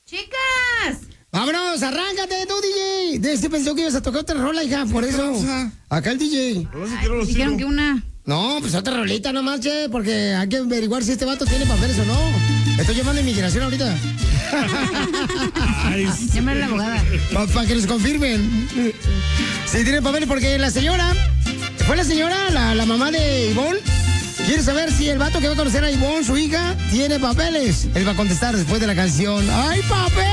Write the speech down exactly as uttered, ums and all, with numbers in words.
Chicas. Vámonos, arráncate tú, D J. De este pensó que ibas a tocar otra rola, hija, por eso. Acá el D J. Ay, dijeron que una... No, pues otra rolita nomás, che, porque hay que averiguar si este vato tiene papeles o no. Estoy llamando a inmigración ahorita. Llama a la abogada. Para pa que nos confirmen. Si tiene papeles, porque la señora, fue la señora, la, la mamá de Ivonne, quiere saber si el vato que va a conocer a Ivonne, su hija, tiene papeles. Él va a contestar después de la canción. ¡Ay, papel!